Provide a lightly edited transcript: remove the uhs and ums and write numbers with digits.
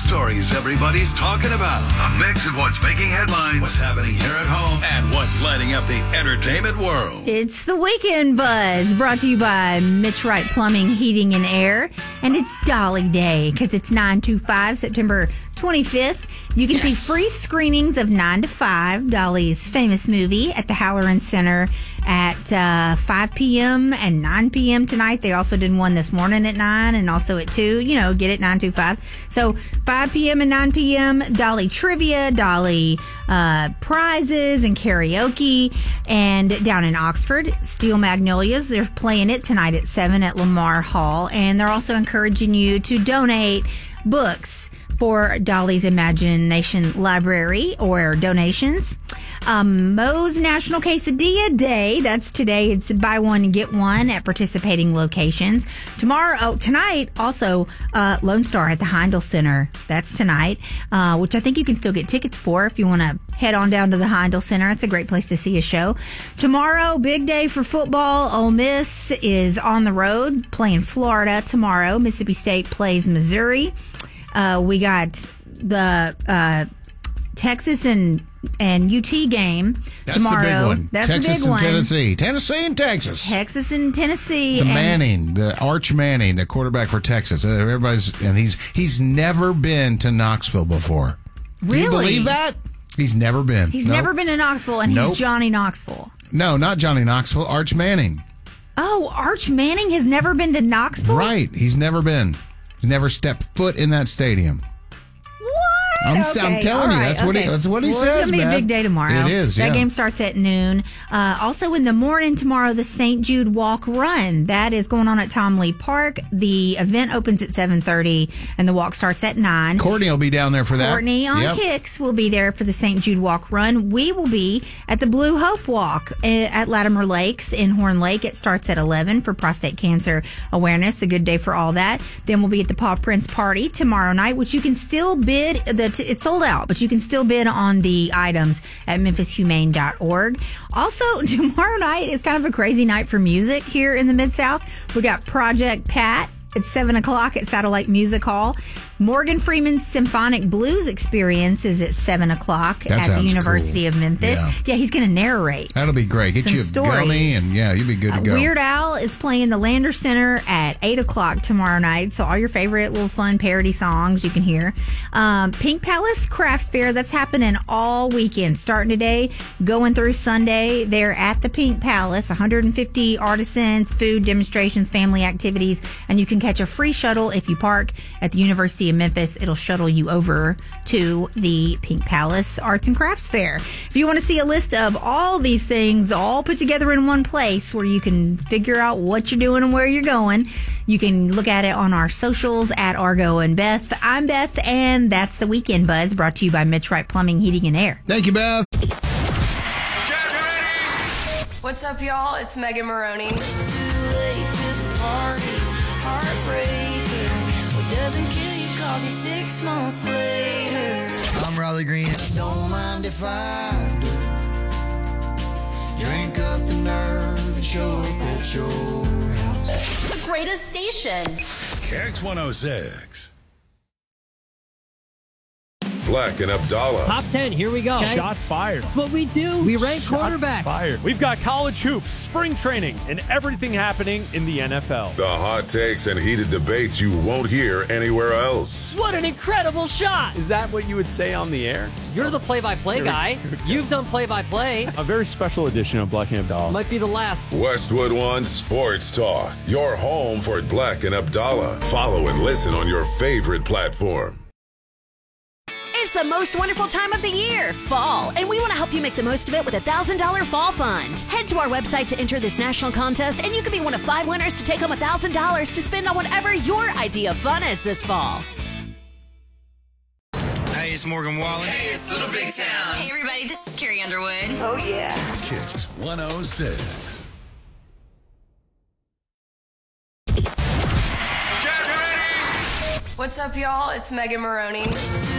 stories everybody's talking about. A mix of what's making headlines, what's happening here at home, and what's lighting up the entertainment world. It's the Weekend Buzz, brought to you by Mitch Wright Plumbing, Heating, and Air. And it's Dolly Day, because it's 9/25, September 25th. You can see free screenings of 9 to 5, Dolly's famous movie, at the Halloran Center at 5 p.m. and 9 p.m. tonight. They also did one this morning at 9 and also at 2. You know, get it, 9 to 5. So 5 p.m. and 9 p.m., Dolly Trivia, Dolly prizes and karaoke. And down in Oxford, Steel Magnolias, they're playing it tonight at 7 at Lamar Hall. And they're also encouraging you to donate books for Dolly's Imagination Library or donations. Moe's National Quesadilla Day. That's today. It's buy one and get one at participating locations. Tonight, also, Lone Star at the Heindel Center. That's tonight, which I think you can still get tickets for if you want to head on down to the Heindel Center. It's a great place to see a show. Tomorrow, big day for football. Ole Miss is on the road playing Florida tomorrow. Mississippi State plays Missouri. We got the Texas and UT game tomorrow. That's the big one. That's Texas the big and one. Tennessee. Tennessee and Texas. Texas and Tennessee. The Arch Manning, the quarterback for Texas. He's never been to Knoxville before. Really? Do you believe that? He's never been. He's never been to Knoxville, and he's Johnny Knoxville. No, not Johnny Knoxville. Arch Manning. Oh, Arch Manning has never been to Knoxville? Right. He's never been. He's never stepped foot in that stadium. I'm telling you, that's what he says, It's going to be a big day tomorrow. It is, That game starts at noon. Also in the morning tomorrow, the St. Jude Walk Run. That is going on at Tom Lee Park. The event opens at 7:30, and the walk starts at 9. Courtney will be down there for that. Courtney on Kicks will be there for the St. Jude Walk Run. We will be at the Blue Hope Walk at Latimer Lakes in Horn Lake. It starts at 11 for prostate cancer awareness. A good day for all that. Then we'll be at the Paw Prince Party tomorrow night, which you can still bid. It's sold out, but you can still bid on the items at memphisHumane.org. Also, tomorrow night is kind of a crazy night for music here in the Mid-South. We got Project Pat at 7 o'clock at Satellite Music Hall. Morgan Freeman's Symphonic Blues Experience is at 7 o'clock at the University of Memphis. Yeah, he's going to narrate. That'll be great. Get you a gummy, and you'll be good to go. Weird Al is playing the Lander Center at 8 o'clock tomorrow night. So all your favorite little fun parody songs you can hear. Pink Palace Crafts Fair, that's happening all weekend, starting today, going through Sunday. They're at the Pink Palace, 150 artisans, food demonstrations, family activities, and you can catch a free shuttle if you park at the University of Memphis. It'll shuttle you over to the Pink Palace Arts and Crafts Fair. If you want to see a list of all these things all put together in one place where you can figure out what you're doing and where you're going, you can look at it on our socials at Argo and Beth. I'm Beth, and that's the Weekend Buzz, brought to you by Mitch Wright Plumbing, Heating, and Air. Thank you, Beth. What's up, y'all? It's Megan Maroney. Too late to the party, heartbreaker. What doesn't kill you calls you 6 months later. I'm Riley Green. Don't mind if I do. Drink up the nerve and show up at your house. The greatest station. Kicks 106. Black and Abdallah. Top 10, here we go. Okay. Shots fired. That's what we do. We rank quarterbacks. Fired. We've got college hoops, spring training, and everything happening in the NFL. The hot takes and heated debates you won't hear anywhere else. What an incredible shot. Is that what you would say on the air? You're the play-by-play guy. You've done play-by-play. A very special edition of Black and Abdallah. Might be the last. Westwood One Sports Talk. Your home for Black and Abdallah. Follow and listen on your favorite platform. It's the most wonderful time of the year, fall, and we want to help you make the most of it with a $1,000 fall fund. Head to our website to enter this national contest, and you could be one of 5 winners to take home $1,000 to spend on whatever your idea of fun is this fall. Hey, it's Morgan Wallen. Hey, it's Little Big Town. Hey, everybody, this is Carrie Underwood. Oh, yeah. Kicks 106. What's up, y'all? It's Megan Maroney.